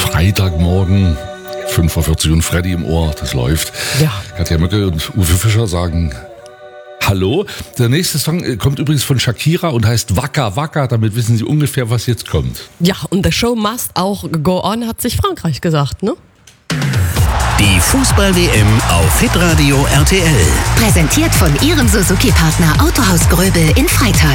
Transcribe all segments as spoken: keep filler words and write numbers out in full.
Freitagmorgen, fünf Uhr vierzig und Freddy im Ohr, das läuft. Ja. Katja Möcke und Uwe Fischer sagen Hallo. Der nächste Song kommt übrigens von Shakira und heißt Waka Waka. Damit wissen Sie ungefähr, was jetzt kommt. Ja, und the show must auch go on, hat sich Frankreich gesagt, ne? Die Fußball-W M auf Hitradio R T L. Präsentiert von Ihrem Suzuki-Partner Autohaus Gröbel in Freital.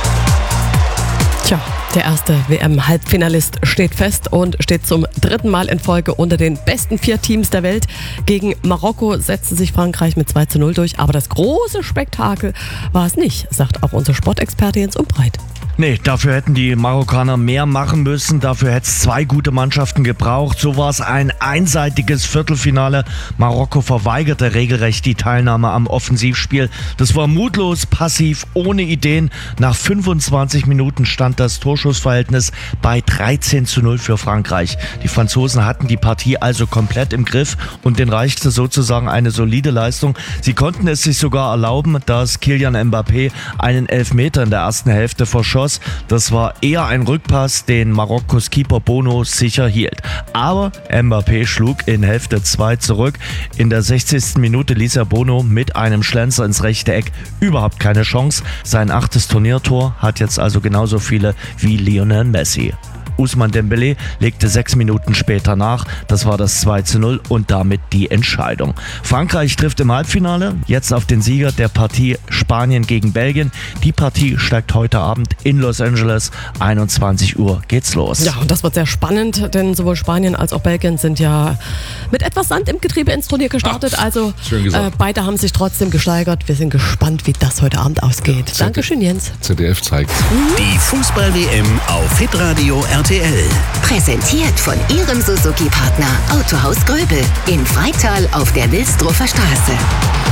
Tja, der erste W M-Halbfinalist steht fest und steht zum dritten Mal in Folge unter den besten vier Teams der Welt. Gegen Marokko setzte sich Frankreich mit zwei zu null durch, aber das große Spektakel war es nicht, sagt auch unser Sportexperte Jens Umbreit. Nee, dafür hätten die Marokkaner mehr machen müssen. Dafür hätte es zwei gute Mannschaften gebraucht. So war es ein einseitiges Viertelfinale. Marokko verweigerte regelrecht die Teilnahme am Offensivspiel. Das war mutlos, passiv, ohne Ideen. Nach fünfundzwanzig Minuten stand das Torschussverhältnis bei dreizehn zu null für Frankreich. Die Franzosen hatten die Partie also komplett im Griff und denen reichte sozusagen eine solide Leistung. Sie konnten es sich sogar erlauben, dass Kylian Mbappé einen Elfmeter in der ersten Hälfte verschoss. Das war eher ein Rückpass, den Marokkos Keeper Bono sicher hielt. Aber Mbappé schlug in Hälfte zwei zurück. In der sechzigsten Minute ließ er Bono mit einem Schlenzer ins rechte Eck überhaupt keine Chance. Sein achtes Turniertor hat jetzt also genauso viele wie Lionel Messi. Ousmane Dembélé legte sechs Minuten später nach. Das war das zwei zu null und damit die Entscheidung. Frankreich trifft im Halbfinale jetzt auf den Sieger der Partie Spanien gegen Belgien. Die Partie steigt heute Abend in Los Angeles. einundzwanzig Uhr geht's los. Ja, und das wird sehr spannend, denn sowohl Spanien als auch Belgien sind ja mit etwas Sand im Getriebe ins Turnier gestartet. Ach, also schön gesagt. Äh, beide haben sich trotzdem gesteigert. Wir sind gespannt, wie das heute Abend ausgeht. Ja, Dankeschön, Jens. Z D F zeigt. Die Fußball-W M auf Hitradio R T L. Präsentiert von Ihrem Suzuki-Partner Autohaus Gröbel in Freital auf der Wilsdruffer Straße.